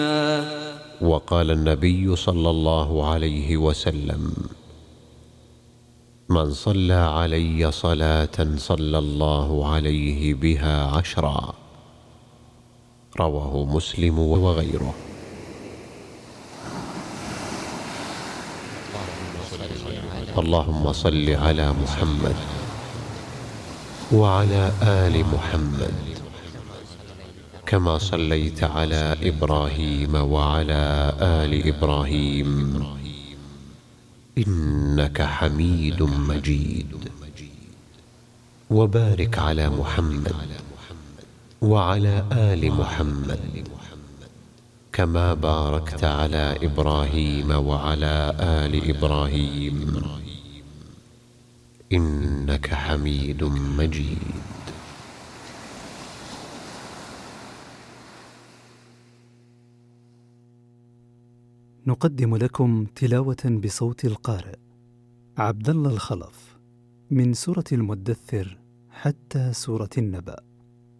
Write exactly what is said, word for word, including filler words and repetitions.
وقال النبي صلى الله عليه وسلم: من صلى علي صلاة صلى الله عليه بها عشرا. رواه مسلم وغيره. اللهم صل على محمد وعلى آل محمد كما صليت على إبراهيم وعلى آل إبراهيم إنك حميد مجيد. وبارك على محمد وعلى آل محمد كما باركت على إبراهيم وعلى آل إبراهيم إنك حميد مجيد. نقدم لكم تلاوة بصوت القارئ عبد الله الخلف من سورة المدثر حتى سورة النبأ.